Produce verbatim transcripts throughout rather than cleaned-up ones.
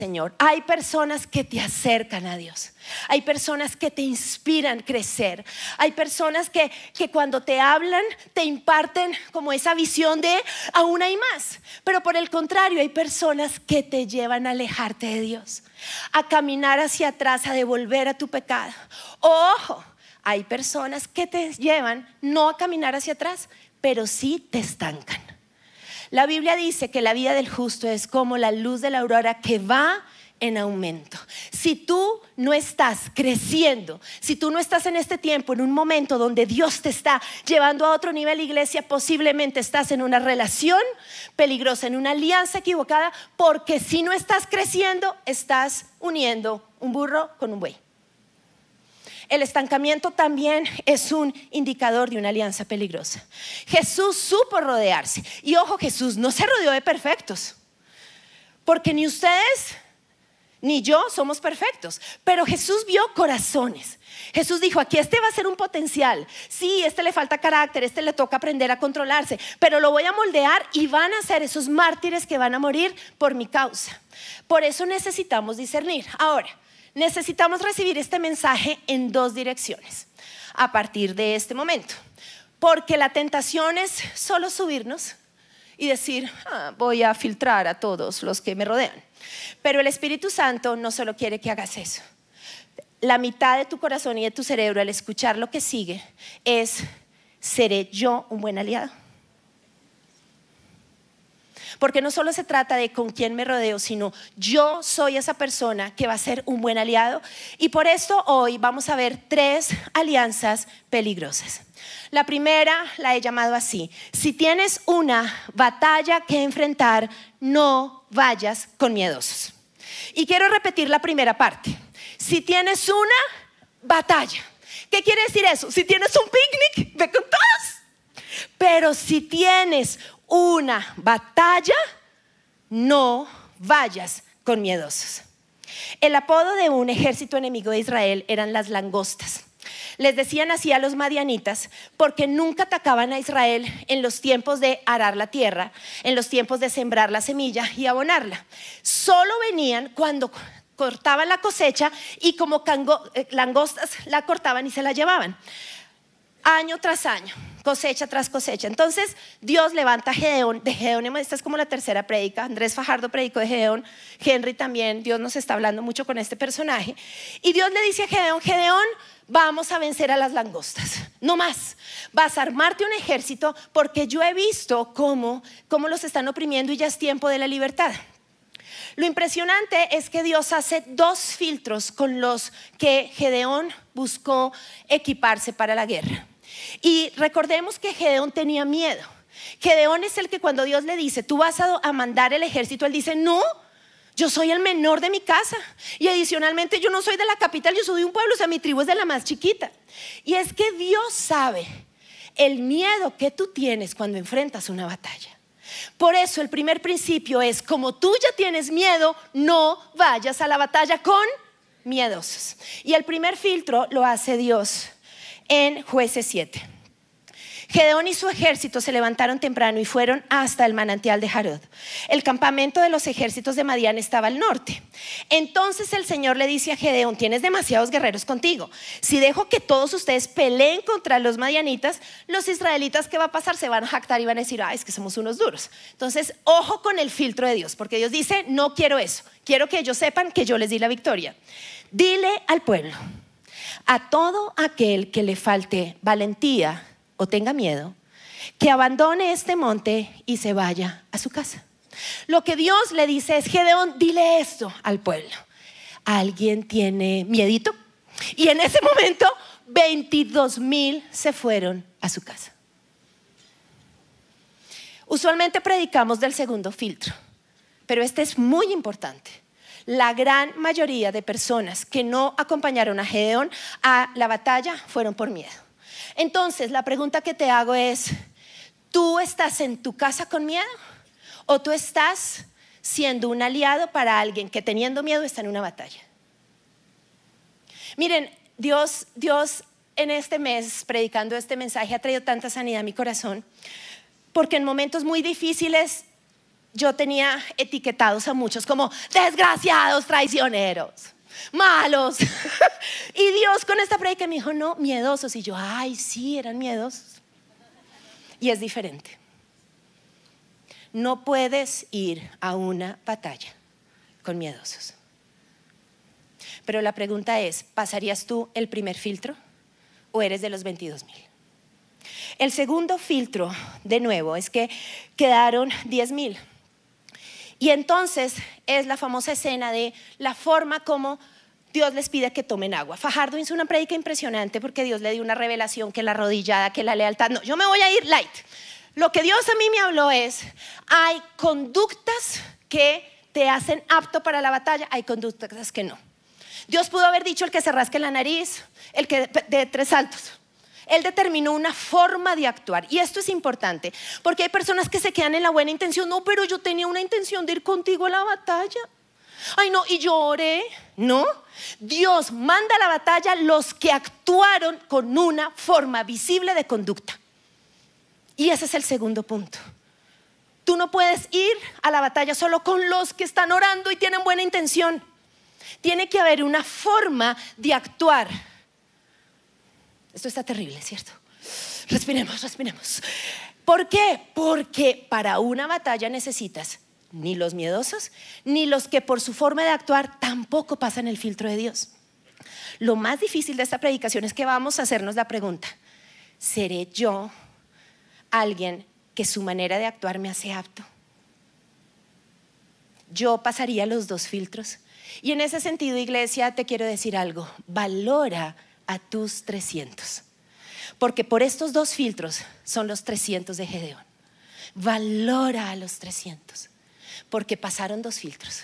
Señor. Hay personas que te acercan a Dios. Hay personas que te inspiran a crecer. Hay personas que, que cuando te hablan te imparten como esa visión de aún hay más. Pero por el contrario, hay personas que te llevan a alejarte de Dios, a caminar hacia atrás, a devolver a tu pecado. Ojo, hay personas que te llevan no a caminar hacia atrás, pero sí te estancan. La Biblia dice que la vida del justo es como la luz de la aurora que va en aumento. Si tú no estás creciendo, si tú no estás en este tiempo, en un momento donde Dios te está llevando a otro nivel, iglesia, posiblemente estás en una relación peligrosa, en una alianza equivocada, porque si no estás creciendo, estás uniendo un burro con un buey. El estancamiento también es un indicador de una alianza peligrosa. Jesús supo rodearse. Y ojo, Jesús no se rodeó de perfectos, porque ni ustedes ni yo somos perfectos. Pero Jesús vio corazones. Jesús dijo, aquí este va a ser un potencial. Sí, este le falta carácter, este le toca aprender a controlarse, pero lo voy a moldear y van a ser esos mártires que van a morir por mi causa. Por eso necesitamos discernir. Ahora, necesitamos recibir este mensaje en dos direcciones a partir de este momento, porque la tentación es solo subirnos y decir, ah, voy a filtrar a todos los que me rodean. Pero el Espíritu Santo no solo quiere que hagas eso. La mitad de tu corazón y de tu cerebro al escuchar lo que sigue es, ¿seré yo un buen aliado? Porque no solo se trata de con quién me rodeo, sino yo soy esa persona que va a ser un buen aliado. Y por esto hoy vamos a ver tres alianzas peligrosas. La primera la he llamado así: si tienes una batalla que enfrentar, no vayas con miedosos. Y quiero repetir la primera parte. Si tienes una batalla, ¿qué quiere decir eso? Si tienes un picnic, ve con todos. Pero si tienes una batalla, no vayas con miedosos. El apodo de un ejército enemigo de Israel eran las langostas. Les decían así a los madianitas porque nunca atacaban a Israel en los tiempos de arar la tierra, en los tiempos de sembrar la semilla y abonarla. Solo venían cuando cortaban la cosecha y como cango, eh, langostas la cortaban y se la llevaban. Año tras año, cosecha tras cosecha. Entonces Dios levanta a Gedeón. De Gedeón, esta es como la tercera prédica. Andrés Fajardo predicó de Gedeón, Henry también. Dios nos está hablando mucho con este personaje. Y Dios le dice a Gedeón, Gedeón, vamos a vencer a las langostas. No más, vas a armarte un ejército porque yo he visto cómo, cómo los están oprimiendo y ya es tiempo de la libertad. Lo impresionante es que Dios hace dos filtros con los que Gedeón buscó equiparse para la guerra. Y recordemos que Gedeón tenía miedo. Gedeón es el que cuando Dios le dice, tú vas a, a mandar el ejército, él dice, no, yo soy el menor de mi casa. Y adicionalmente yo no soy de la capital, yo soy de un pueblo, o sea, mi tribu es de la más chiquita. Y es que Dios sabe el miedo que tú tienes cuando enfrentas una batalla. Por eso el primer principio es, como tú ya tienes miedo, no vayas a la batalla con miedosos. Y el primer filtro lo hace Dios en Jueces siete. Gedeón y su ejército se levantaron temprano y fueron hasta el manantial de Jarod. El campamento de los ejércitos de Madián estaba al norte. Entonces el Señor le dice a Gedeón, tienes demasiados guerreros contigo. Si dejo que todos ustedes peleen contra los madianitas, los israelitas, ¿qué va a pasar? Se van a jactar y van a decir, ah, es que somos unos duros. Entonces, ojo con el filtro de Dios, porque Dios dice, no quiero eso. Quiero que ellos sepan que yo les di la victoria. Dile al pueblo, a todo aquel que le falte valentía o tenga miedo, que abandone este monte y se vaya a su casa. Lo que Dios le dice es, Gedeón, dile esto al pueblo. ¿Alguien tiene miedito? Y en ese momento veintidós mil se fueron a su casa. Usualmente predicamos del segundo filtro, pero este es muy importante. La gran mayoría de personas que no acompañaron a Gedeón a la batalla fueron por miedo. Entonces la pregunta que te hago es, ¿tú estás en tu casa con miedo? ¿O tú estás siendo un aliado para alguien que teniendo miedo está en una batalla? Miren, Dios, Dios en este mes predicando este mensaje ha traído tanta sanidad a mi corazón, porque en momentos muy difíciles yo tenía etiquetados a muchos como desgraciados, traicioneros, malos. Y Dios con esta predica me dijo, no, miedosos. Y yo, ay, sí, eran miedosos. Y es diferente. No puedes ir a una batalla con miedosos. Pero la pregunta es, ¿pasarías tú el primer filtro o eres de los veintidós mil? El segundo filtro, de nuevo, es que quedaron diez mil. Y entonces es la famosa escena de la forma como Dios les pide que tomen agua. Fajardo hizo una prédica impresionante porque Dios le dio una revelación, que la arrodillada, que la lealtad. No, yo me voy a ir light. Lo que Dios a mí me habló es, hay conductas que te hacen apto para la batalla, hay conductas que no. Dios pudo haber dicho el que se rasque la nariz, el que de tres saltos. Él determinó una forma de actuar. Y esto es importante, porque hay personas que se quedan en la buena intención. No, pero yo tenía una intención de ir contigo a la batalla. Ay, no, y yo oré. No, Dios manda a la batalla los que actuaron con una forma visible de conducta. Y ese es el segundo punto. Tú no puedes ir a la batalla solo con los que están orando y tienen buena intención. Tiene que haber una forma de actuar. Esto está terrible, ¿cierto? Respiremos, respiremos. ¿Por qué? Porque para una batalla necesitas ni los miedosos, ni los que por su forma de actuar tampoco pasan el filtro de Dios. Lo más difícil de esta predicación es que vamos a hacernos la pregunta: ¿seré yo alguien que su manera de actuar me hace apto? Yo pasaría los dos filtros. Y en ese sentido, iglesia, te quiero decir algo: valora a tus trescientos, porque por estos dos filtros son los trescientos de Gedeón. Valora a los trescientos, porque pasaron dos filtros.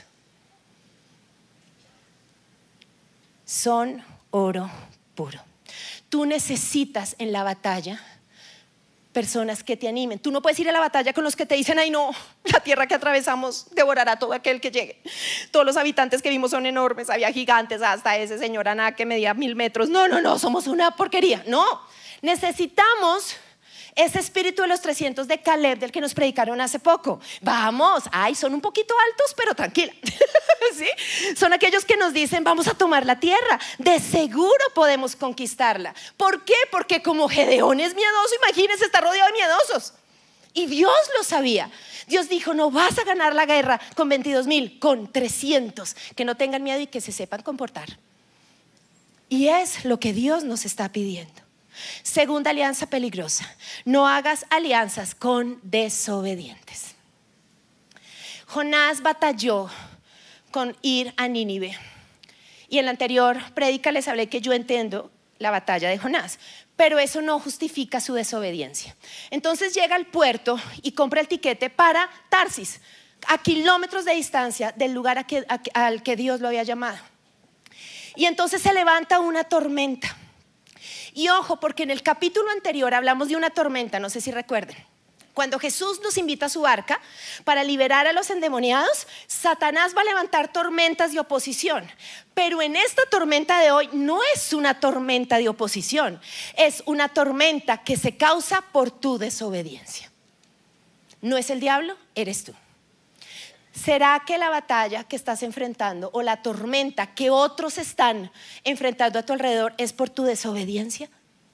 Son oro puro. Tú necesitas en la batalla personas que te animen. Tú no puedes ir a la batalla con los que te dicen: ay no, la tierra que atravesamos devorará a todo aquel que llegue. Todos los habitantes que vimos son enormes, había gigantes, hasta ese señor Aná que medía mil metros. No, no, no, somos una porquería. No, necesitamos ese espíritu de los trescientos de Caleb, del que nos predicaron hace poco. Vamos, ay, son un poquito altos, pero tranquila. ¿Sí? Son aquellos que nos dicen: vamos a tomar la tierra, de seguro podemos conquistarla. ¿Por qué? Porque como Gedeón es miedoso, imagínense, está rodeado de miedosos. Y Dios lo sabía. Dios dijo: no vas a ganar la guerra con veintidós mil, con trescientos que no tengan miedo y que se sepan comportar. Y es lo que Dios nos está pidiendo. Segunda alianza peligrosa: no hagas alianzas con desobedientes. Jonás batalló con ir a Nínive, y en la anterior prédica les hablé que yo entiendo la batalla de Jonás, pero eso no justifica su desobediencia. Entonces llega al puerto y compra el tiquete para Tarsis, a kilómetros de distancia del lugar a que, a, al que Dios lo había llamado. Y entonces se levanta una tormenta. Y ojo, porque en el capítulo anterior hablamos de una tormenta, no sé si recuerden. Cuando Jesús nos invita a su barca para liberar a los endemoniados, Satanás va a levantar tormentas de oposición. Pero en esta tormenta de hoy no es una tormenta de oposición, es una tormenta que se causa por tu desobediencia. No es el diablo, eres tú. ¿Será que la batalla que estás enfrentando o la tormenta que otros están enfrentando a tu alrededor es por tu desobediencia?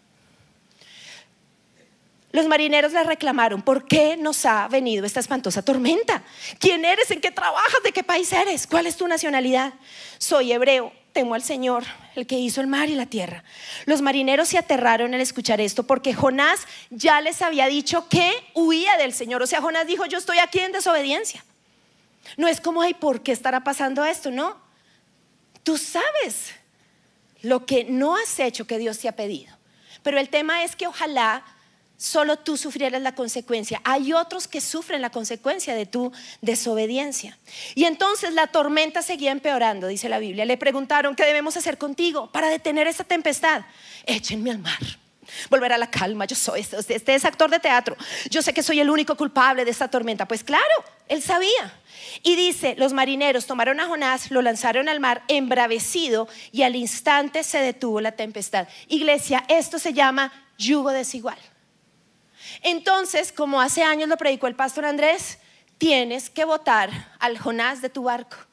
Los marineros le reclamaron: ¿por qué nos ha venido esta espantosa tormenta? ¿Quién eres? ¿En qué trabajas? ¿De qué país eres? ¿Cuál es tu nacionalidad? Soy hebreo, temo al Señor, el que hizo el mar y la tierra. Los marineros se aterraron al escuchar esto, porque Jonás ya les había dicho que huía del Señor. O sea, Jonás dijo: yo estoy aquí en desobediencia. No es como: ay, ¿por qué estará pasando esto? No, tú sabes lo que no has hecho que Dios te ha pedido. Pero el tema es que ojalá solo tú sufrieras la consecuencia. Hay otros que sufren la consecuencia de tu desobediencia. Y entonces la tormenta seguía empeorando, dice la Biblia. Le preguntaron: ¿qué debemos hacer contigo para detener esta tempestad? Échenme al mar, volver a la calma. Yo soy, este, este es actor de teatro, yo sé que soy el único culpable de esta tormenta. Pues claro, él sabía. Y dice: los marineros tomaron a Jonás, lo lanzaron al mar embravecido, y al instante se detuvo la tempestad. Iglesia, esto se llama yugo desigual. Entonces, como hace años lo predicó el pastor Andrés, tienes que botar al Jonás de tu barco.